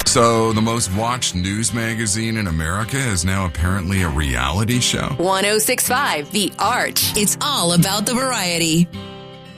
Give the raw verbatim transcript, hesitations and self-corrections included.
So, the most watched news magazine in America is now apparently a reality show? one oh six point five The Arch. It's all about the variety.